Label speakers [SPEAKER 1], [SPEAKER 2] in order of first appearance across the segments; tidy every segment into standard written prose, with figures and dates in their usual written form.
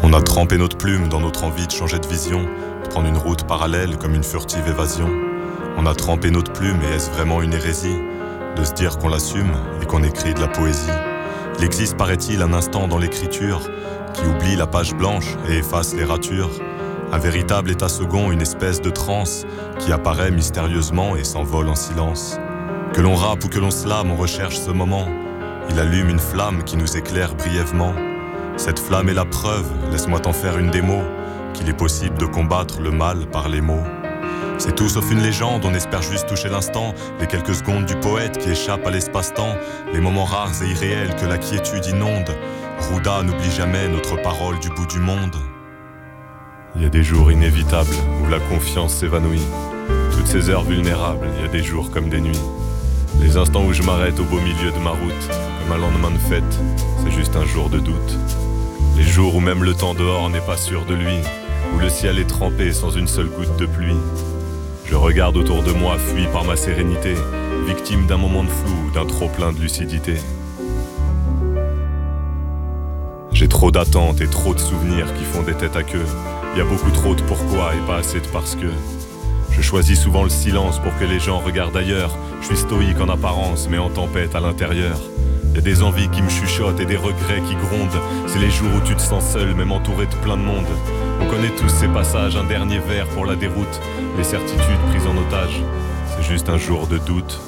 [SPEAKER 1] On a trempé notre plume dans notre envie de changer de vision, de prendre une route parallèle comme une furtive évasion. On a trempé notre plume et est-ce vraiment une hérésie de se dire qu'on l'assume et qu'on écrit de la poésie? Il existe, paraît-il, un instant dans l'écriture qui oublie la page blanche et efface les ratures. Un véritable état second, une espèce de transe qui apparaît mystérieusement et s'envole en silence. Que l'on rappe ou que l'on slame, on recherche ce moment. Il allume une flamme qui nous éclaire brièvement. Cette flamme est la preuve, laisse-moi t'en faire une démo, qu'il est possible de combattre le mal par les mots. C'est tout sauf une légende, on espère juste toucher l'instant, les quelques secondes du poète qui échappent à l'espace-temps, les moments rares et irréels que la quiétude inonde. Rouda n'oublie jamais notre parole du bout du monde. Il y a des jours inévitables où la confiance s'évanouit. Toutes ces heures vulnérables, il y a des jours comme des nuits. Les instants où je m'arrête au beau milieu de ma route, comme un lendemain de fête, c'est juste un jour de doute. Les jours où même le temps dehors n'est pas sûr de lui, où le ciel est trempé sans une seule goutte de pluie. Je regarde autour de moi, fui par ma sérénité, victime d'un moment de flou, d'un trop-plein de lucidité. J'ai trop d'attentes et trop de souvenirs qui font des têtes à queue. Il y a beaucoup trop de pourquoi et pas assez de parce que. Je choisis souvent le silence pour que les gens regardent ailleurs. Je suis stoïque en apparence mais en tempête à l'intérieur. Il y a des envies qui me chuchotent et des regrets qui grondent. C'est les jours où tu te sens seul, même entouré de plein de monde. On connaît tous ces passages, un dernier verre pour la déroute. Les certitudes prises en otage, c'est juste un jour de doute.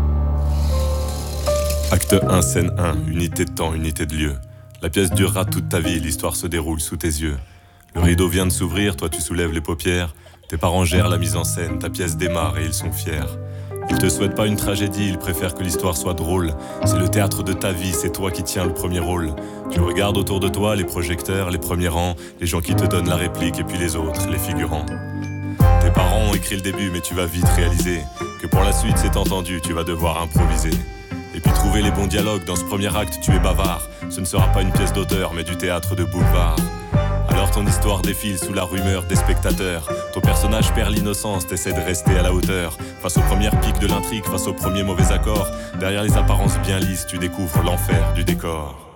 [SPEAKER 1] Acte 1, scène 1, unité de temps, unité de lieu. La pièce durera toute ta vie, l'histoire se déroule sous tes yeux. Le rideau vient de s'ouvrir, toi tu soulèves les paupières. Tes parents gèrent la mise en scène, ta pièce démarre et ils sont fiers. Ils te souhaitent pas une tragédie, ils préfèrent que l'histoire soit drôle. C'est le théâtre de ta vie, c'est toi qui tiens le premier rôle. Tu regardes autour de toi les projecteurs, les premiers rangs, les gens qui te donnent la réplique et puis les autres, les figurants. Tes parents ont écrit le début mais tu vas vite réaliser que pour la suite c'est entendu, tu vas devoir improviser. Et puis trouver les bons dialogues, dans ce premier acte tu es bavard. Ce ne sera pas une pièce d'auteur mais du théâtre de boulevard. Alors ton histoire défile sous la rumeur des spectateurs. Ton personnage perd l'innocence, t'essaies de rester à la hauteur. Face aux premières piques de l'intrigue, face aux premiers mauvais accords. Derrière les apparences bien lisses, tu découvres l'enfer du décor.